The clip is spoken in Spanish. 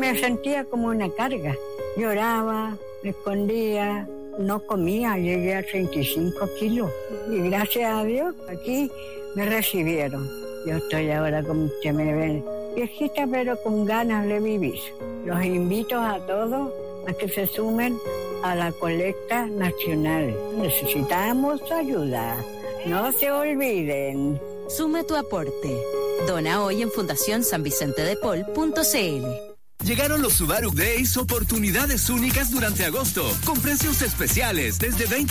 me sentía como una carga. Lloraba, me escondía, no comía, llegué a 35 kilos. Y gracias a Dios, aquí me recibieron. Yo estoy ahora, como ustedes me ven, viejita, pero con ganas de vivir. Los invito a todos a que se sumen a la colecta nacional. Necesitamos ayuda. No se olviden. Suma tu aporte. Dona hoy en fundacionsanvicentedepol.cl. Llegaron los Subaru Days, oportunidades únicas durante agosto, con precios especiales desde 20